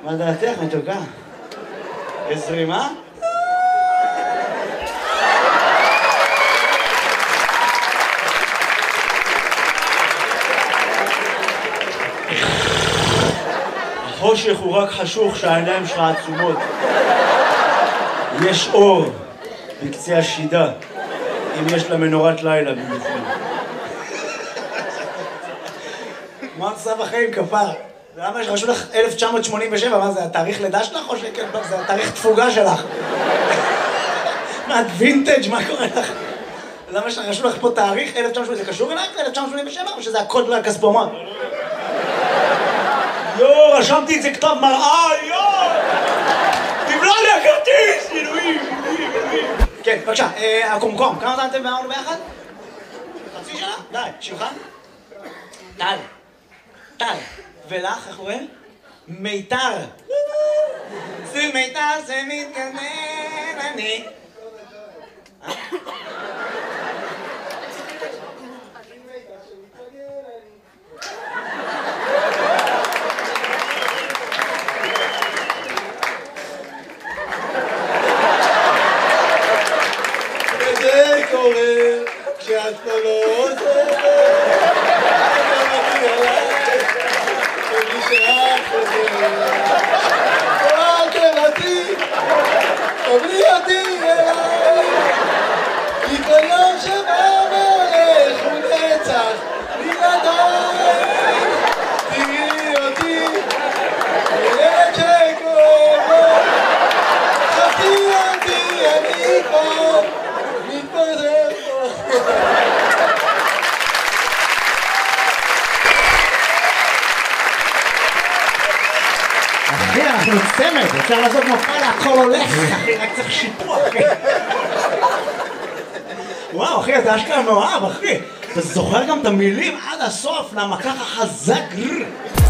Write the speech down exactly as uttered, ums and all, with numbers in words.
מה דעתך, מתוקה? יש זרימה? החושך הוא רק חשוך שהעיניים שלך עצומות. יש אור בקצה השידה, אם יש לה מנורת לילה במיוחד. מה עושה בחיים, כפר? למה יש רשו לך אלף תשע מאות שמונים ושבע? מה זה, התאריך לידה שלך או שכן? זה התאריך תפוגה שלך. מה, את וינטג'? מה קורה לך? למה יש לך רשו לך פה תאריך אלף תשע מאות שמונים? זה קשור אלייך ל-אלף תשע מאות שמונים ושבע או שזה הקוד לכספומט? יואו, רשמתי את זה כתב מראה, יואו! תבלע לי הכרטיס! אלוהים, אלוהים, אלוהים. כן, בבקשה, הקומקום, כמה זמן אתם אמרנו ביחד? חצי שנה? די, שמך? טל. טל. ולך, איך קוראים? מיתר. זה מיתר שמתגנן אני. וזה קורה כשאת פה לא עוזרת. תבלי אותי אליי, כי כל יום שבא והולך הוא נצח בלעדיי. תראי אותי, ילד שכואב לו, חכי אותי, אני פה, מתפזר פה. אחי, אנחנו צמד, אפשר לעשות מופע להכל הולך, אחי, רק צריך שיפוע, אחי. וואו, אחי, אתה אשכרה מאוהב, אחי. אתה זוכר גם את המילים עד הסוף, למה ככה חזק.